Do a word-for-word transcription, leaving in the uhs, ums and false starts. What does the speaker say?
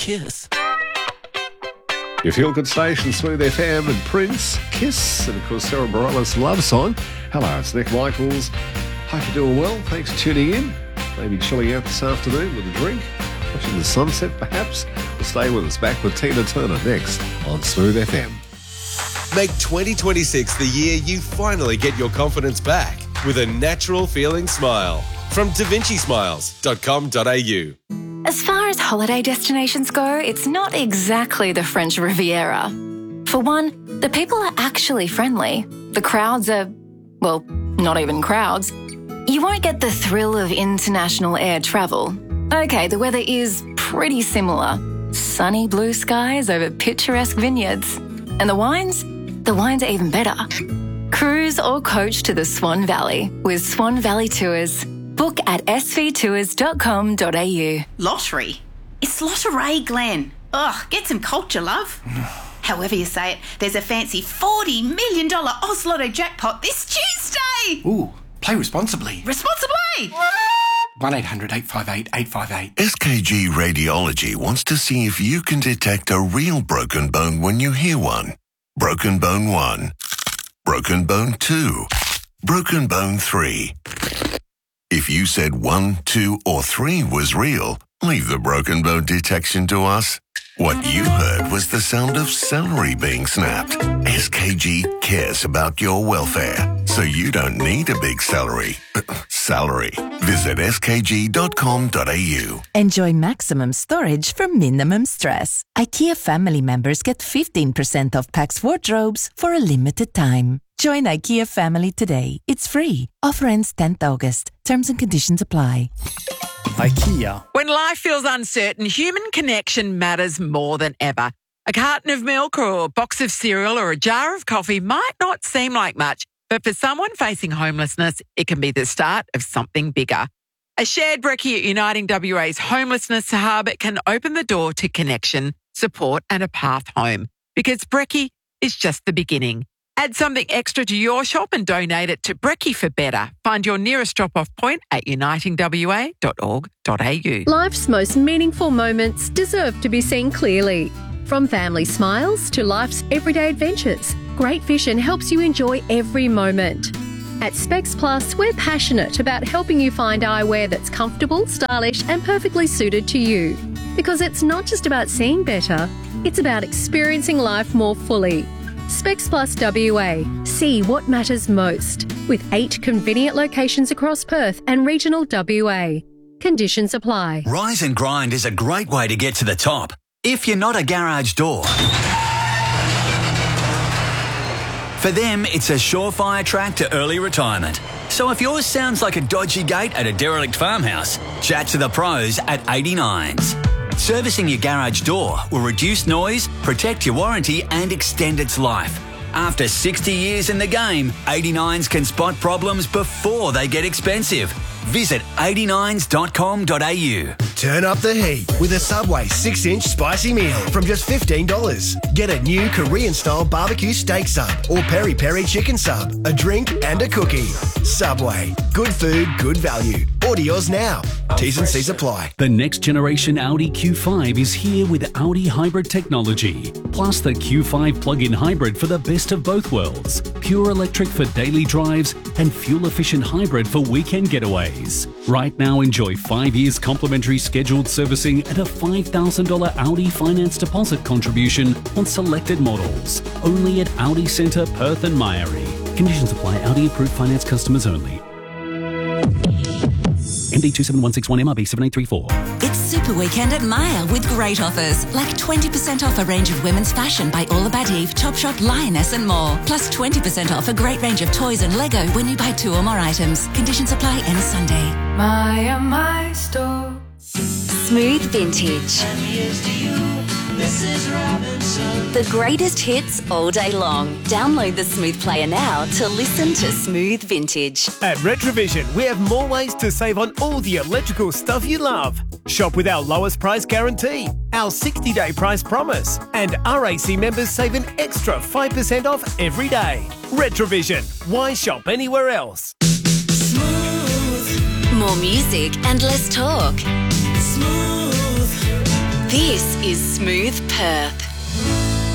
Kiss. Your Feel Good Station, Smooth F M and Prince, Kiss, and of course Sarah Bareilles' Love Song. Hello, it's Nick Michaels. Hope you're doing well. Thanks for tuning in. Maybe chilling out this afternoon with a drink, watching the sunset perhaps. Well, stay with us. Back with Tina Turner next on Smooth F M. Make twenty twenty-six the year you finally get your confidence back with a natural feeling smile from da vinci smiles dot com dot a u. As far as holiday destinations go, it's not exactly the French Riviera. For one, the people are actually friendly. The crowds are, well, not even crowds. You won't get the thrill of international air travel. Okay, the weather is pretty similar. Sunny blue skies over picturesque vineyards. And the wines? The wines are even better. Cruise or coach to the Swan Valley with Swan Valley Tours. Book at s v tours dot com dot a u. Lottery? It's Lotteray, Glenn. Ugh, get some culture, love. However you say it, there's a fancy forty million dollars Oz Lotto jackpot this Tuesday. Ooh, play responsibly. Responsibly? one eight hundred eight five eight eight five eight. S K G Radiology wants to see if you can detect a real broken bone when you hear one. Broken bone one. Broken bone two. Broken bone three. If you said one, two, or three was real, leave the broken bone detection to us. What you heard was the sound of celery being snapped. S K G cares about your welfare, so you don't need a big celery. Salary. Visit s k g dot com dot a u. Enjoy maximum storage for minimum stress. IKEA family members get fifteen percent off Pax wardrobes for a limited time. Join IKEA family today. It's free. Offer ends tenth August. Terms and conditions apply. IKEA. When life feels uncertain, human connection matters more than ever. A carton of milk or a box of cereal or a jar of coffee might not seem like much, but for someone facing homelessness, it can be the start of something bigger. A shared brekkie at Uniting W A's Homelessness Hub can open the door to connection, support and a path home. Because brekkie is just the beginning. Add something extra to your shop and donate it to Brekkie for Better. Find your nearest drop-off point at uniting w a dot org dot a u. Life's most meaningful moments deserve to be seen clearly. From family smiles to life's everyday adventures, Great Vision helps you enjoy every moment. At Specs Plus, we're passionate about helping you find eyewear that's comfortable, stylish and perfectly suited to you. Because it's not just about seeing better, it's about experiencing life more fully. Specs Plus W A. See what matters most. With eight convenient locations across Perth and regional W A. Conditions apply. Rise and Grind is a great way to get to the top. If you're not a garage door. For them, it's a surefire track to early retirement. So if yours sounds like a dodgy gate at a derelict farmhouse, chat to the pros at eighty-nines. Servicing your garage door will reduce noise, protect your warranty and extend its life. After sixty years in the game, eighty-nines can spot problems before they get expensive. Visit eighty-nines dot com dot a u. Turn up the heat with a Subway six inch spicy meal from just fifteen dollars. Get a new Korean-style barbecue steak sub or peri-peri chicken sub, a drink and a cookie. Subway. Good food, good value. Order yours now. T's and C's apply. The next generation Audi Q five is here with Audi hybrid technology. Plus the Q five plug-in hybrid for the best of both worlds. Pure electric for daily drives and fuel-efficient hybrid for weekend getaways. Right now, enjoy five years complimentary scheduled servicing and a five thousand dollars Audi finance deposit contribution on selected models. Only at Audi Centre, Perth and Myrie. Conditions apply. Audi approved finance customers only. M D two seven one six one M R B seven eight three four. It's Super Weekend at Myer with great offers, like twenty percent off a range of women's fashion by All About Eve, Topshop, Lioness and more. Plus twenty percent off a great range of toys and Lego when you buy two or more items. Conditions apply any Sunday. Myer, my store. Smooth Vintage. And here's to you. This is Robinson. The greatest hits all day long. Download the Smooth Player now to listen to Smooth Vintage. At Retrovision, we have more ways to save on all the electrical stuff you love. Shop with our lowest price guarantee, our sixty day price promise, and R A C members save an extra five percent off every day. Retrovision. Why shop anywhere else? More music and less talk. Smooth. This is Smooth Perth.